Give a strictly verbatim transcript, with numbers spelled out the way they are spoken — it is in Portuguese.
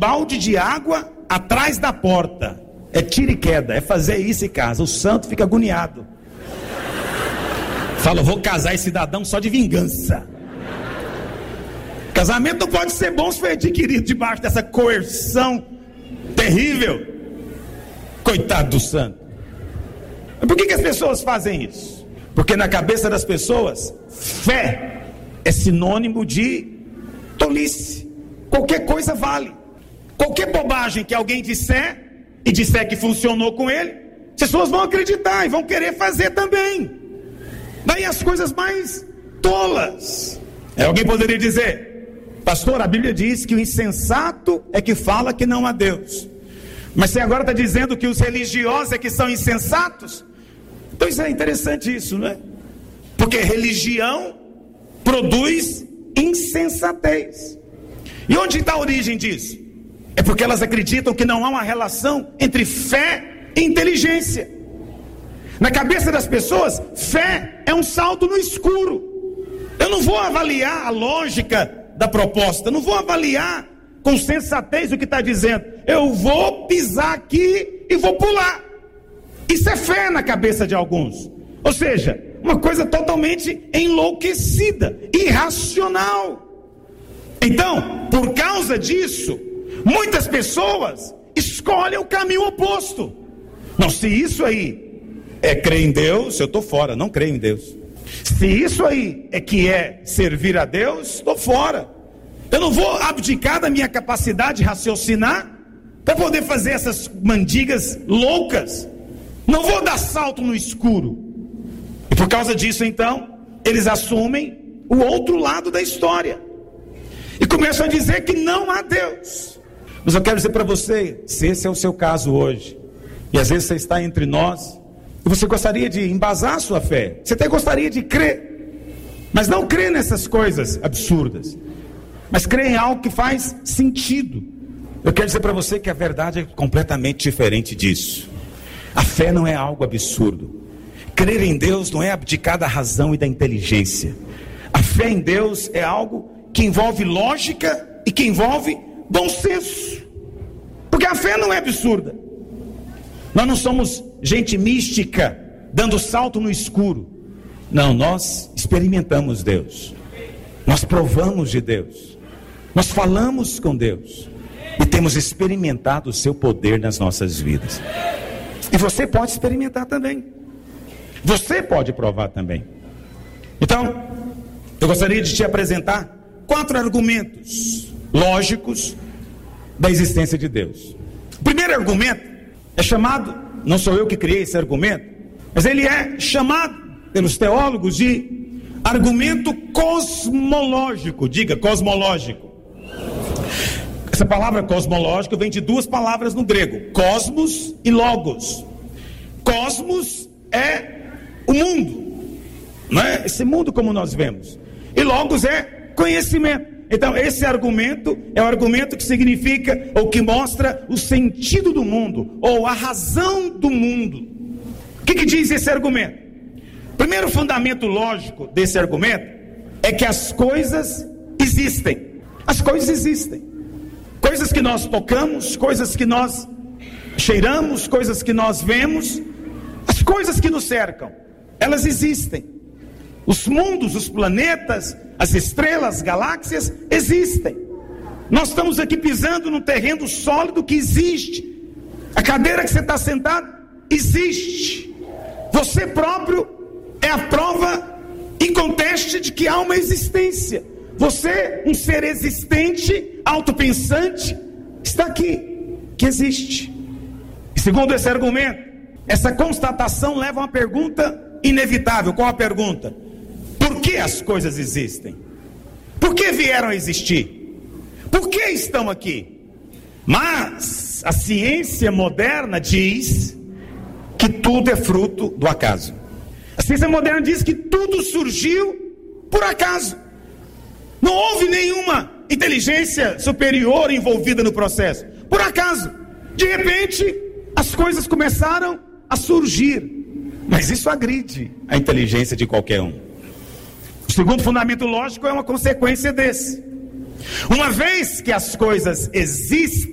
balde de água atrás da porta. É tiro e queda, é fazer isso em casa. O santo fica agoniado. Fala, vou casar esse cidadão só de vingança. Casamento não pode ser bom se for adquirido debaixo dessa coerção terrível. Coitado do santo. Mas por que, que as pessoas fazem isso? Porque na cabeça das pessoas, fé é sinônimo de tolice. Qualquer coisa vale. Qualquer bobagem que alguém disser e disser que funcionou com ele, as pessoas vão acreditar e vão querer fazer também. Daí as coisas mais tolas. É, alguém poderia dizer, pastor, a Bíblia diz que o insensato é que fala que não há Deus. Mas você agora está dizendo que os religiosos é que são insensatos? Então isso é interessante isso, não é? Porque religião produz insensatez. E onde está a origem disso? É porque elas acreditam que não há uma relação entre fé e inteligência. Na cabeça das pessoas, fé é um salto no escuro. Eu não vou avaliar a lógica da proposta, não vou avaliar com sensatez o que está dizendo. Eu vou pisar aqui e vou pular. Isso é fé na cabeça de alguns. Ou seja, uma coisa totalmente enlouquecida, irracional. Então, por causa disso, muitas pessoas escolhem o caminho oposto. Não, se isso aí é crer em Deus, eu estou fora, não creio em Deus. Se isso aí é que é servir a Deus, estou fora. Eu não vou abdicar da minha capacidade de raciocinar para poder fazer essas mandigas loucas. Não vou dar salto no escuro. E por causa disso, então, eles assumem o outro lado da história e começam a dizer que não há Deus. Mas eu quero dizer para você, se esse é o seu caso hoje, e às vezes você está entre nós, e você gostaria de embasar a sua fé, você até gostaria de crer, mas não crer nessas coisas absurdas, mas crer em algo que faz sentido. Eu quero dizer para você que a verdade é completamente diferente disso. A fé não é algo absurdo. Crer em Deus não é abdicar da razão e da inteligência. A fé em Deus é algo que envolve lógica e que envolve bom senso. Porque a fé não é absurda. Nós não somos gente mística dando salto no escuro. Não, nós experimentamos Deus. Nós provamos de Deus. Nós falamos com Deus. E temos experimentado o seu poder nas nossas vidas. E você pode experimentar também. Você pode provar também. Então, eu gostaria de te apresentar quatro argumentos lógicos da existência de Deus. O primeiro argumento é chamado, não sou eu que criei esse argumento, mas ele é chamado pelos teólogos de argumento cosmológico. Diga, cosmológico. Essa palavra cosmológico vem de duas palavras no grego, cosmos e logos. Cosmos é o mundo, não é? Esse mundo como nós vemos. E logos é conhecimento. Então esse argumento é o argumento que significa, ou que mostra o sentido do mundo, ou a razão do mundo. O que, que diz esse argumento? O primeiro fundamento lógico desse argumento é que as coisas existem. As coisas existem. Coisas que nós tocamos, coisas que nós cheiramos, coisas que nós vemos, as coisas que nos cercam, elas existem. Os mundos, os planetas, as estrelas, as galáxias existem. Nós estamos aqui pisando num terreno sólido que existe. A cadeira que você está sentado existe. Você próprio é a prova inconteste de que há uma existência. Você, um ser existente, autopensante, está aqui, que existe. E segundo esse argumento, essa constatação leva a uma pergunta inevitável. Qual a pergunta? Por que as coisas existem? Por que vieram a existir? Por que estão aqui? Mas a ciência moderna diz que tudo é fruto do acaso. A ciência moderna diz que tudo surgiu por acaso. Não houve nenhuma inteligência superior envolvida no processo. Por acaso, de repente, as coisas começaram a surgir. Mas isso agride a inteligência de qualquer um. O segundo fundamento lógico é uma consequência desse. Uma vez que as coisas existem,